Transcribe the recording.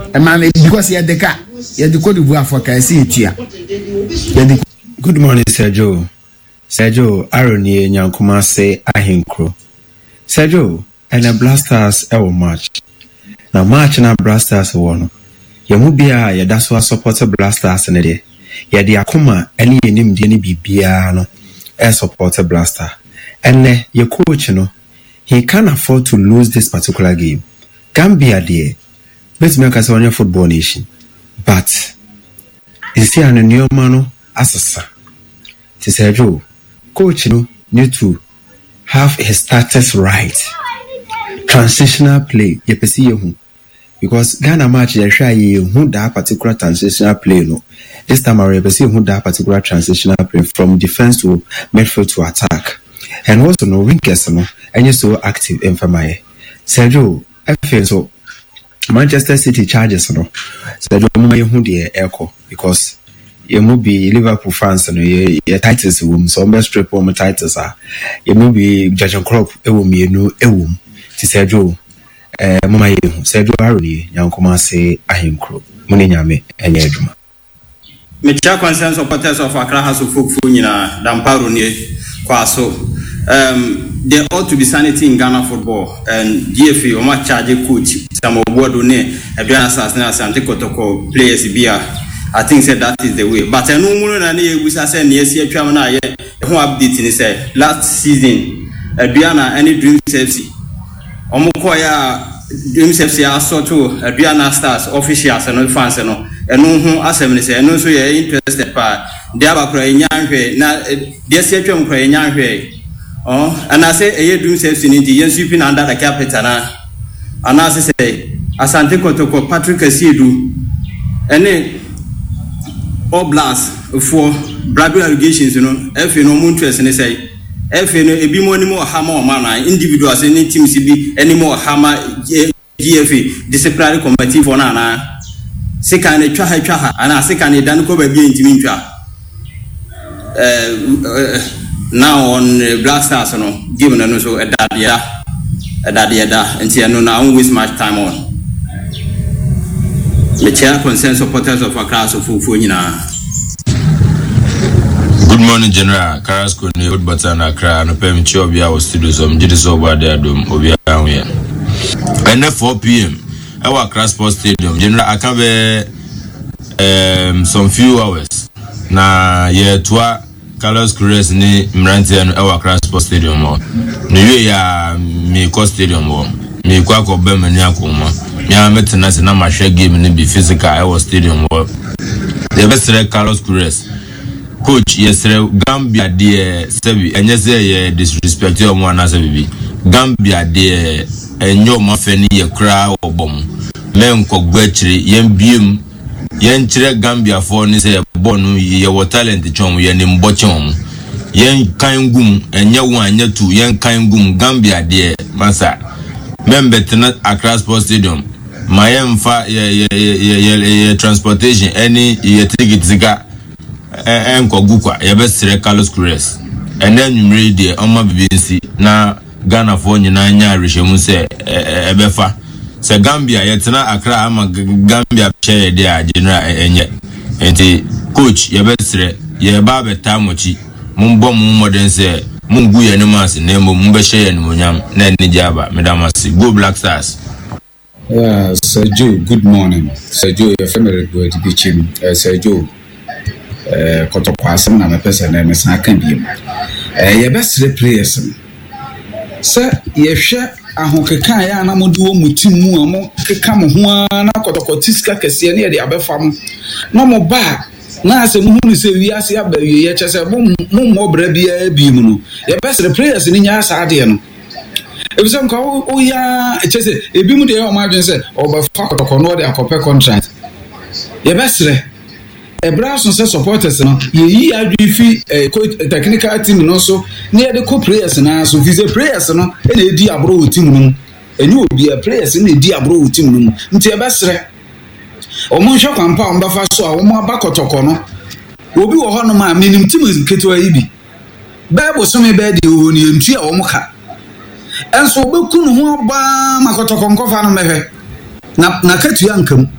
a man because you're the car, you're the code of Africa. I see it here. Good morning, Sergio. Sergio, Aroni, Yankuma say, Ahinkro. Sergio, and the Blasters, our match. Now, match and Blasters won. Yamubia, ya that's why support Blasters in the day. Ya the Akuma, any name, Jenny Bibiano, a supporter Blaster. And your coach, he can't afford to lose this particular game. Gambia, dear, let's make us on your football nation. But, is there a new man? Assasa. Sergio, coach, need to have his status right. Transitional play, because Ghana match they try who that particular transitional play no. This time around who that particular transitional play from defense to midfield to attack, and also no wingers no, and you so active in Famaye. Sergio, I feel so. Manchester City charges no. Sergio, who the echo because. You may be Liverpool fans and your titles room, so I'm strip on my titles are. You may be Judge and Crop, a woman, to Sergio, Mama, Sergio Harry, young command say, Ahinkro, Muniyame, and Yaduma. Mecha concerns supporters of Accra House of Folk Funina, Damparo near Kwaso. There ought to be sanity in Ghana football, and GFA, or my charge coach, some of what do ne, a Ghana Sassana, Santi Kotoko, players Bia. I think that is the way. But I know more than we say yes, here, Chamana, who update in say last season, Adriana, any Dreams FC. Omokoya Dreams FC are so too, Adriana Stars, officials, and fans, and no who assembly say, and also you're interested part. They have a crying young way. Now, there's a term crying young way. Oh, and I say, a Dreams FC in the years sweeping under the capital. And as I say, Asante Kotoko, Patrick Asidu, and then. Oblast for Brabble allegations, F no interest and say, F no a be more hammer or mana, individuals, any teams be any more hammer GFA, disciplinary committee for Nana. Second, a traha, and a second, a Danko baby in Timintra. Now on Black Stars, given and also a dadia, and see, I know now waste much time on. The chair concerns supporters of a class of Fufunina. Good morning, General. Carrasco, New Button, Accra, and Pem Chobia was to do some duties over there, Obia. And at 4 p.m., our Accra Sports Stadium, General, I can be some few hours. Now, yeah, Carlos Cruz, ni Mranti, and our Accra Sports Stadium. New Year, me cost stadium, me quack of Bemaniakuma. Yeah, I met a number share game and be physical. I was stadium work. The best Carlos Cruz. Coach, yesterday, Gambia, dear Sebi, and yesterday, disrespect your one as a baby. Gambia, dear, and your muffin, a crowd or bomb. Men cock betchery, yen beam, yen chere Gambia for say bonu, ye were talent chong, yen in bochom. Yen kind goom, and your one, your two, yen kind goom, Gambia, dear, Massa. Member Tenant Accra Sports Stadium. My fa transportation any ye ticket zika and Kogukwa, your best Carlos Cruz. And then you read the Oma BBC na Ghana for Nanya Rishamuse Ebefa. Se Gambia, yet na Accra, I'm a Gambia chair there, General and yet. And the coach, your best ye Babe Tamochi, Mumbo Modern say, Mungu Yanumas, Nemo Mumbeshe and Munyam, Nani Jaba, Madamasi, go Black Stars. Sergio, good morning. Sergio, your family going to be chim. Sergio, Kotokwasam, I'm a person, and it's not can be. Your best players. Sir, you share a honkaya, and I'm going to do Mutimu, come Huana, Kotokotiska, Cassiani, the Abefam. No more bad. Now, as a moon say, we are seeing baby, yet as a no more brabia beamuno. Your best players in your Sardian. If some call, oh yeah, it's just a beam de emergency or by fuck or no, they are compare contract. Your best a brass and supporters, ye are fee a technical team and also near the co players and as of his prayers and a diabro team, and you will be a players in the diabro team until your best. Or Monsha and Pound Bafaso, or more back or tocono will be a honor my meaning team is Keto Ibi. Bab was some bed you and Chia or Moka. And so we couldn't want Makotokonko Fan Mehe. Nakatu Yankum.